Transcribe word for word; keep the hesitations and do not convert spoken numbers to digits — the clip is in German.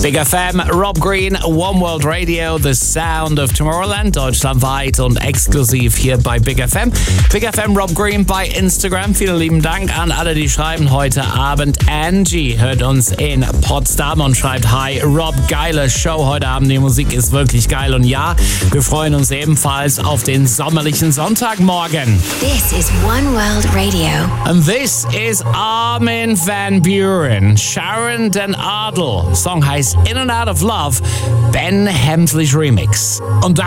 Big F M, Rob Green, One World Radio, the sound of Tomorrowland, deutschlandweit und exklusiv hier bei Big F M. Big F M, Rob Green bei Instagram. Vielen lieben Dank an alle, die schreiben heute Abend. Angie hört uns in Potsdam und schreibt: Hi Rob, geile Show heute Abend. Die Musik ist wirklich geil. Und ja, wir freuen uns ebenfalls auf den sommerlichen Sonntagmorgen. This is One World Radio. And this is Armin van Buuren, Sharon den Adel. Song heißt In and Out of Love, Ben Hemsley's Remix. Und